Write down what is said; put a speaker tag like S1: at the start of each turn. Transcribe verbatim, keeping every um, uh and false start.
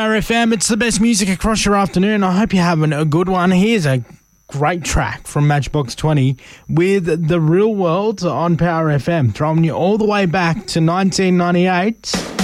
S1: Power F M, it's the best music across your afternoon. I hope you're having a good one. Here's a great track from Matchbox twenty with The Real World on Power F M, throwing you all the way back to nineteen ninety-eight.